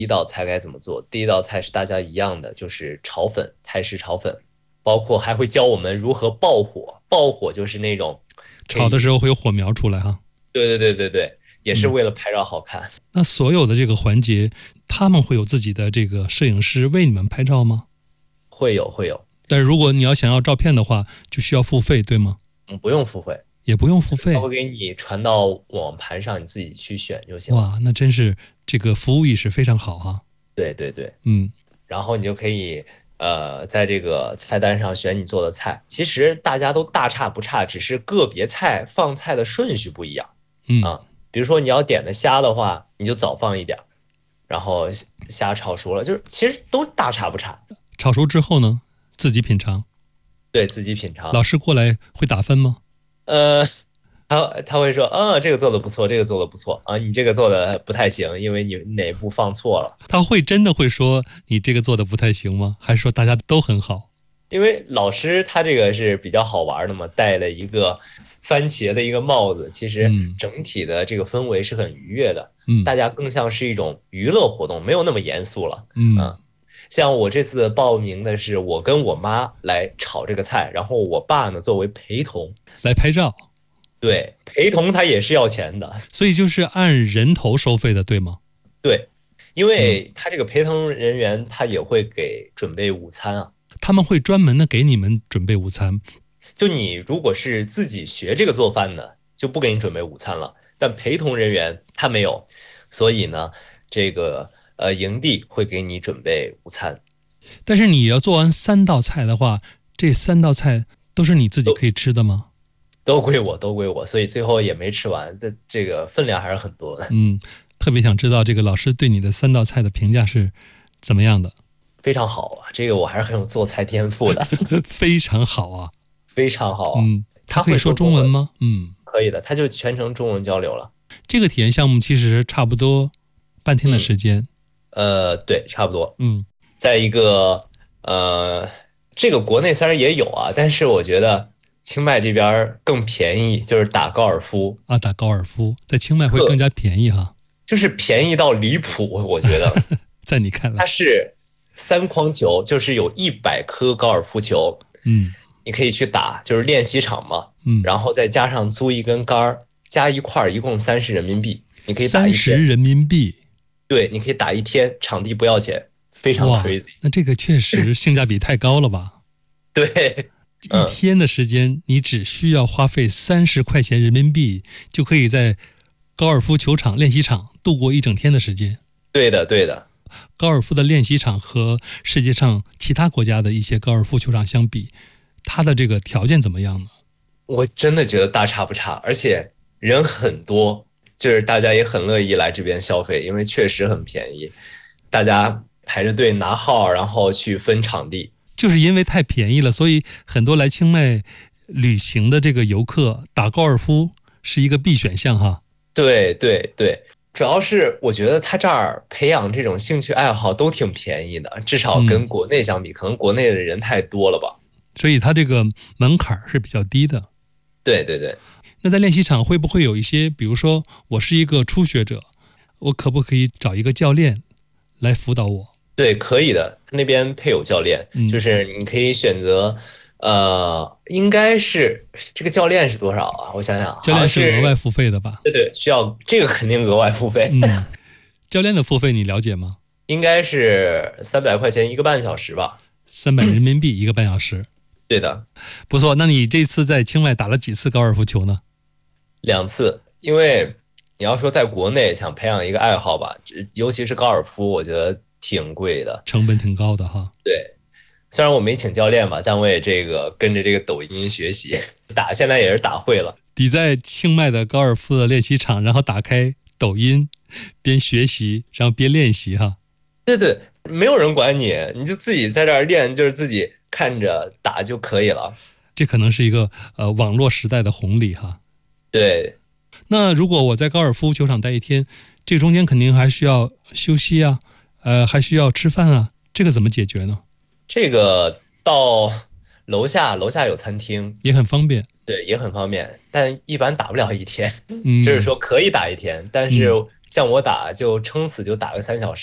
一道菜该怎么做。第一道菜是大家一样的，就是炒粉，泰式炒粉，包括还会教我们如何爆火。爆火就是那种可炒的时以， 候会有火苗出来哈。 对对对对对，也是嗯， 为了拍照好看。 那所有的这个环节，他们会有自己的这个摄影师为你们拍照吗？ 会有会有， 但是如果你要想要照片的话，就需要付费，对吗？ 不用付费， 也不用付费。 他会给你传到网盘上，你自己去选就行了。 哇，那真是这个服务意识非常好哈。 对对对。 嗯然后你就可以在这个菜单上选你做的菜。其实大家都大差不差，只是个别菜放菜的顺序不一样嗯， 啊。比如说你要点的虾的话，你就早放一点，然后虾炒熟了，就是其实都大差不差。 炒熟之后呢，自己品尝。 对，自己品尝。 老师过来会打分吗？ 呃，他会说，这个做的不错，这个做的不错啊，你这个做的不太行，因为你哪步放错了。 他会真的会说你这个做的不太行吗？还是说大家都很好？ 因为老师他这个是比较好玩的嘛，戴了一个番茄的一个帽子，其实嗯整体的这个氛围是很愉悦的， 嗯大家更像是一种娱乐活动，没有那么严肃了。 嗯， 嗯，像我这次报名的是我跟我妈来炒这个菜，然后我爸呢作为陪同， 来拍照， 对，陪同他也是要钱的。 所以就是按人头收费的，对吗？ 对，因嗯， 为他这个陪同人员他也会给准备午餐啊。 他们会专门的给你们准备午餐。 就你如果是自己学这个做饭的，就不给你准备午餐了。但陪同人员他没有，所以呢，这个营地会给你准备午餐， 但是你要做完3道菜的话，这3道菜都是你自己都可以吃的吗？ 都归我，都归我，所以最后也没吃完，这个分量还是很多的。 嗯，特别想知道这个老师对你的3道菜的评价是怎么样的？ 非常好啊，这个我还是很有做菜天赋的。 非常好啊。 非常好啊。 嗯，他他会可以说说中文， 中文吗？嗯， 可以的，他就全程中文交流了。 这个体验项目其实差不多半天的嗯， 时间。 对，差不多。 嗯在一个呃，这个国内虽然也有啊，但是我觉得清迈这边儿更便宜，就是打高尔夫， 啊，打高尔夫在清迈会更特加便宜哈。 就是便宜到离谱，我觉得在你看它来， 是3筐球，就是有100颗高尔夫球， 嗯你可以去打，就是练习场嘛， 嗯， 然后再加上租一根杆儿，加一块儿，一共30人民币，你可以打三一天。 十人民币。 对，你可以打一天，场地不要钱，非常哇， crazy。 那这个确实性价比太高了吧？ 对， 一天的时间，你只需要花费30块钱人民币，就可以在高尔夫球场练习场度过一整天的时间。 对的，对的。 高尔夫的练习场和世界上其他国家的一些高尔夫球场相比，它的这个条件怎么样呢？ 我真的觉得大差不差，而且人很多，就是大家也很乐意来这边消费，因为确实很便宜，大家排着队拿号，然后去分场地。 就是因为太便宜了，所以很多来清迈旅行的这个游客打高尔夫是一个必选项哈。 对对对，主要是我觉得他这儿培养这种兴趣爱好都挺便宜的，至少跟嗯， 国内相比，可能国内的人太多了吧。 所以它这个门槛是比较低的。 对对对。 那在练习场会不会有一些，比如说我是一个初学者，我可不可以找一个教练来辅导我？ 对，可以的，那边配有教练，就嗯， 是你可以选择，应该是这个教练是多少啊？我想想， 教好像练是额外是， 付费的吧？ 对对，需要这个肯定额外付费， 嗯，教练的付费你了解吗？ 应该是300块钱1个半小时吧？ 300人民币1个半小时， 对的， 不错。那你这次在清迈打了几次高尔夫球呢？ 2次，因为你要说在国内想培养一个爱好吧，尤其是高尔夫，我觉得挺贵的。 成本挺高的哈。 对，虽然我没请教练吧，但我也这个跟着这个抖音学习打，现在也是打会了。 你在清迈的高尔夫的练习场，然后打开抖音，边学习，然后边练习哈。 对对，没有人管你，你就自己在这儿练，就是自己看着打就可以了。 这可能是一个网络时代的红利哈。 对， 那如果我在高尔夫球场待一天，这中间肯定还需要休息啊，还需要吃饭啊，这个怎么解决呢？ 这个到楼下有餐厅， 也很方便。 对，也很方便，但一般打不了一天，就是嗯说可以打一天，但是嗯， 像我打就撑死就打个3小时了。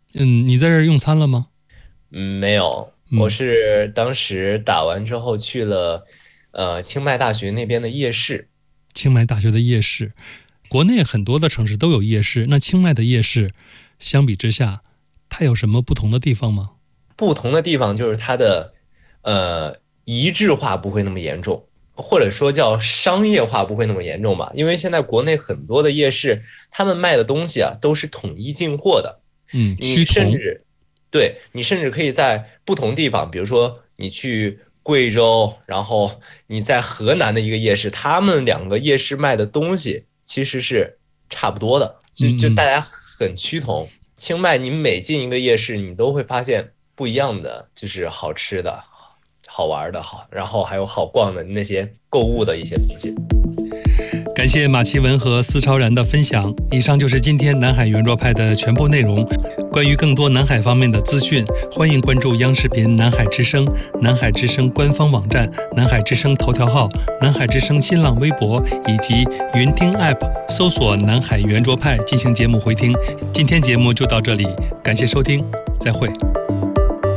你在这儿用餐了吗？ 没有，我是当时打完之后去了清迈大学那边的夜市。 清迈大学的夜市，国内很多的城市都有夜市，那清迈的夜市相比之下，它有什么不同的地方吗？ 不同的地方就是它的一致化不会那么严重，或者说叫商业化不会那么严重吧。因为现在国内很多的夜市，他们卖的东西啊都是统一进货的。你趋同。 你甚至可以在不同地方，比如说你去贵州，然后你在河南的一个夜市，他们两个夜市卖的东西其实是差不多的，就大家很趋同。清迈你每进一个夜市，你都会发现不一样的，就是好吃的、好玩的，然后还有好逛的那些购物的一些东西。 感谢马奇文和司超然的分享。以上就是今天南海圆桌派的全部内容。关于更多南海方面的资讯，欢迎关注央视频南海之声、南海之声官方网站、南海之声头条号、南海之声新浪微博以及云听 App， 搜索南海圆桌派进行节目回听。今天节目就到这里，感谢收听，再会。